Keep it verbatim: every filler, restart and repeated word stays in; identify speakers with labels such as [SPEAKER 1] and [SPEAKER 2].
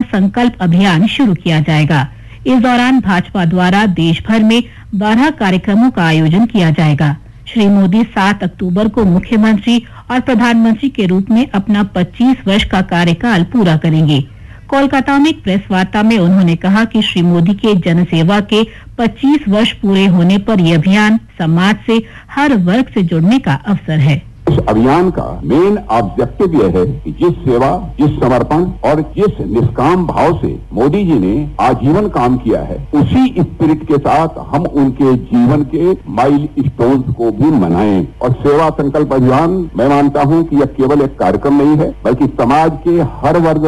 [SPEAKER 1] संकल्प अभियान शुरू किया जाएगा। इस दौरान भाजपा द्वारा देश भर में बारह कार्यक्रमों का आयोजन किया जाएगा। श्री मोदी सात अक्टूबर को मुख्यमंत्री और प्रधानमंत्री के रूप में अपना पच्चीस वर्ष का कार्यकाल पूरा करेंगे। कोलकाता में एक प्रेस वार्ता में उन्होंने कहा कि श्री मोदी के जनसेवा के पच्चीस वर्ष पूरे होने पर यह अभियान समाज से हर वर्ग से जुड़ने का अवसर है।
[SPEAKER 2] इस अभियान का मेन ऑब्जेक्टिव यह है कि जिस सेवा, जिस समर्पण और जिस निष्काम भाव से मोदी जी ने आजीवन काम किया है, उसी स्पिरिट के साथ हम उनके जीवन के माइल स्टोन्स को भी मनाएं। और सेवा संकल्प अभियान, मैं मानता हूं कि यह केवल एक कार्यक्रम नहीं है, बल्कि समाज के हर वर्ग